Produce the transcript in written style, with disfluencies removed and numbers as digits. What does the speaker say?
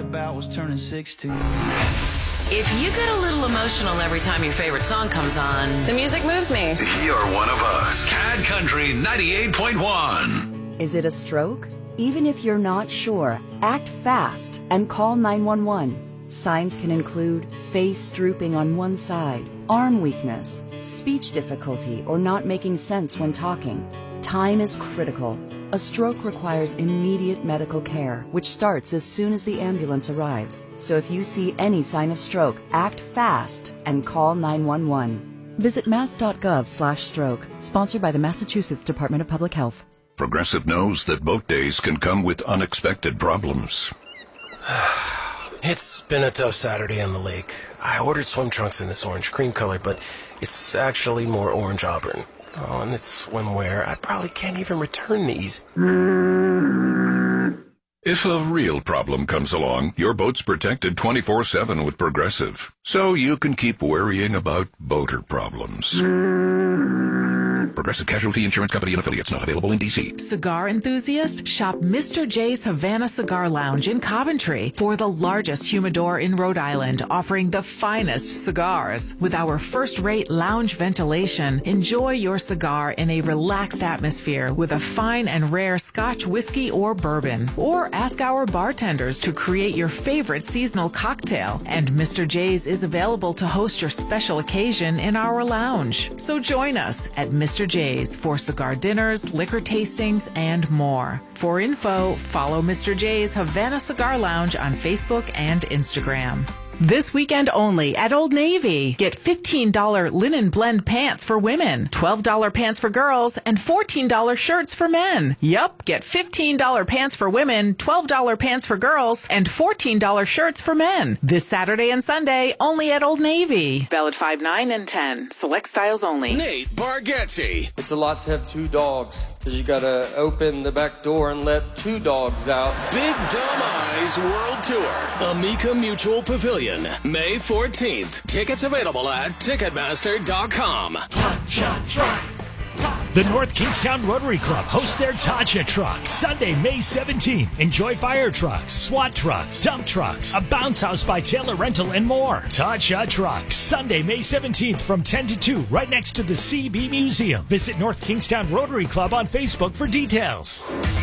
about was turning 16. If you get a little emotional every time your favorite song comes on, the music moves me. You're one of us. Cad Country 98.1. Is it a stroke? Even if you're not sure, act fast and call 911. Signs can include face drooping on one side, arm weakness, speech difficulty, or not making sense when talking. Time is critical. A stroke requires immediate medical care, which starts as soon as the ambulance arrives. So if you see any sign of stroke, act fast and call 911. Visit mass.gov/stroke, sponsored by the Massachusetts Department of Public Health. Progressive knows that boat days can come with unexpected problems. It's been a tough Saturday on the lake. I ordered swim trunks in this orange cream color, but it's actually more orange auburn. Oh, and it's swimwear. I probably can't even return these. If a real problem comes along, your boat's protected 24/7 with Progressive, so you can keep worrying about boater problems. Progressive Casualty Insurance Company and affiliates, not available in D.C. Cigar enthusiast? Shop Mr. J's Havana Cigar Lounge in Coventry for the largest humidor in Rhode Island, offering the finest cigars. With our first-rate lounge ventilation, enjoy your cigar in a relaxed atmosphere with a fine and rare Scotch whiskey or bourbon. Or ask our bartenders to create your favorite seasonal cocktail. And Mr. J's is available to host your special occasion in our lounge. So join us at Mr. J's for cigar dinners, liquor tastings, and more. For info, follow Mr. J's Havana Cigar Lounge on Facebook and Instagram. This weekend only at Old Navy. Get $15 linen blend pants for women, $12 pants for girls, and $14 shirts for men. Yup, get $15 pants for women, $12 pants for girls, and $14 shirts for men. This Saturday and Sunday only at Old Navy. Valid 5, 9, and 10. Select styles only. Nate Bargatze. It's a lot to have two dogs, because you gotta open the back door and let two dogs out. Big Dumb Eyes World Tour. Amica Mutual Pavilion, May 14th. Tickets available at Ticketmaster.com. The North Kingstown Rotary Club hosts their Tatcha Truck Sunday, May 17th. Enjoy fire trucks, SWAT trucks, dump trucks, a bounce house by Taylor Rental, and more. Tatcha Truck Sunday, May 17th from 10 to 2 right next to the CB Museum. Visit North Kingstown Rotary Club on Facebook for details.